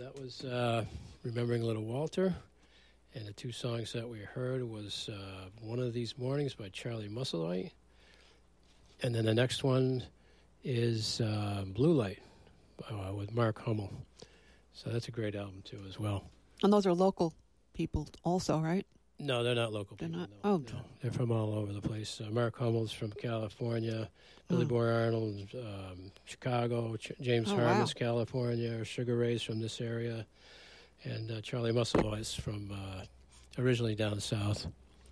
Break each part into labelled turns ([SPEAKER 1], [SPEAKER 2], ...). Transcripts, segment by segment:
[SPEAKER 1] that was Remembering Little Walter. And the two songs that we heard was One of These Mornings by Charlie Musselwhite. And then the next one is Blue Light with Mark Hummel. So that's a great album, too, as well.
[SPEAKER 2] And those are local people also, right?
[SPEAKER 1] No, they're not local people.
[SPEAKER 2] Not?
[SPEAKER 1] No,
[SPEAKER 2] Oh.
[SPEAKER 1] no. They're from all over the place. Mark Hummel's from California. Billy Boy Arnold, Chicago. James Harmon's California. Sugar Ray's from this area. And Charlie Musselwhite's from originally down south.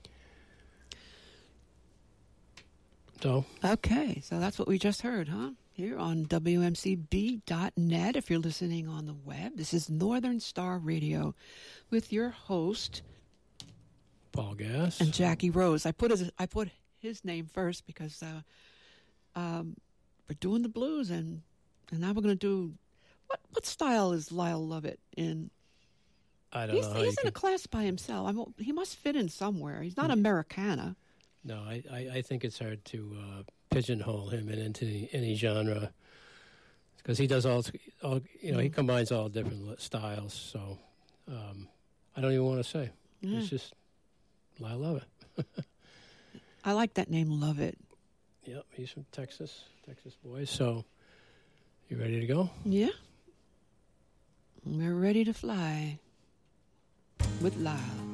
[SPEAKER 1] So.
[SPEAKER 2] Okay, so that's what we just heard, huh? Here on WMCB.net. If you're listening on the web, this is Northern Star Radio with your host,
[SPEAKER 1] Paul Gass
[SPEAKER 2] and Jackie Rose. I put his name first because we're doing the blues, and now we're going to do what style is Lyle Lovett in?
[SPEAKER 1] I don't know.
[SPEAKER 2] He's in a class by himself. He must fit in somewhere. He's not Americana.
[SPEAKER 1] No, I think it's hard to pigeonhole him into any genre because he does all he combines all different styles. So I don't even want to say.
[SPEAKER 2] Yeah.
[SPEAKER 1] It's just Lyle Lovett.
[SPEAKER 2] I like that name, Lovett.
[SPEAKER 1] Yep, he's from Texas boy. So you ready to go?
[SPEAKER 2] Yeah. We're ready to fly with Lyle.